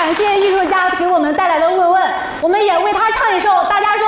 感谢艺术家给我们带来的慰问，我们也为他唱一首大家